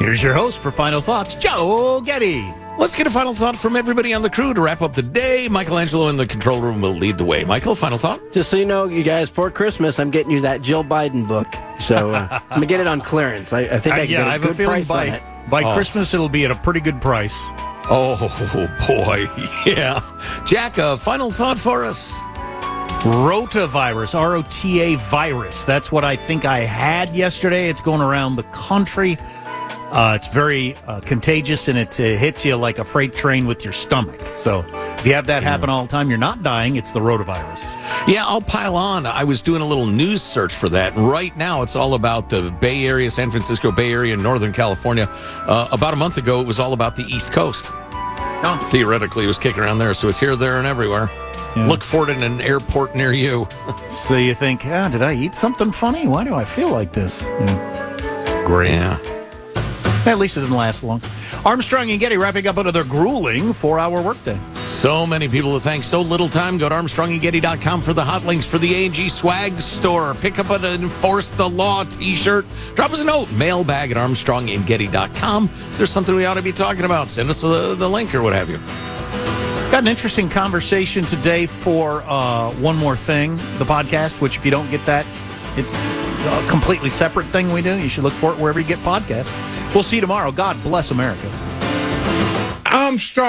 Here's your host for Final Thoughts, Joe Getty. Let's get a final thought from everybody on the crew to wrap up the day. Michelangelo in the control room will lead the way. Michael, final thought? Just so you know, you guys, for Christmas, I'm getting you that Jill Biden book. So I'm going to get it on clearance. I think I can get a good price on it. By Christmas, it'll be at a pretty good price. Oh, boy. Yeah. Jack, a final thought for us? Rotavirus, R-O-T-A virus. That's what I think I had yesterday. It's going around the country. It's very contagious, and it hits you like a freight train with your stomach. So if you have that happen all the time, you're not dying. It's the rotavirus. Yeah, I'll pile on. I was doing a little news search for that. And right now, it's all about the Bay Area, San Francisco Bay Area, Northern California. About a month ago, it was all about the East Coast. Oh. Theoretically, it was kicking around there. So it's here, there, and everywhere. Yeah. Look for it in an airport near you. So you think, did I eat something funny? Why do I feel like this? Great. Yeah. At least it didn't last long. Armstrong and Getty wrapping up another grueling 4-hour workday. So many people to thank, so little time. Go to ArmstrongandGetty.com for the hot links for the A&G Swag Store. Pick up an Enforce the Law t-shirt. Drop us a note. Mailbag at ArmstrongandGetty.com. If there's something we ought to be talking about, send us the link or what have you. Got an interesting conversation today for One More Thing, the podcast, which if you don't get that, it's a completely separate thing we do. You should look for it wherever you get podcasts. We'll see you tomorrow. God bless America. Armstrong.